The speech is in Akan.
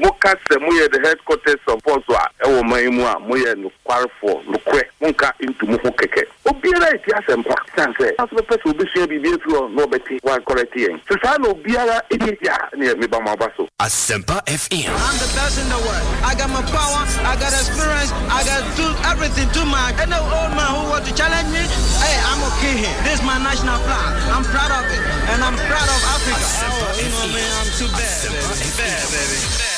Moka se moye the headquarters of Boswa, ewo maimua, moye no kwarfo, no kwe, monka into muho keke. Obiara iti asempa, sanse, as the person will be sure be through no beti, one correcting. So Sano Biara, it is ya, near me by my basso. Asempa FM. I'm the best in the world. I got my power, I got experience, I got do everything too much. And the old man who want to challenge me, hey, I'm okay here. This is my national flag. I'm proud of it. And I'm proud of Africa. Asempa You know, man, I'm too bad, Asempa baby. Bad, baby.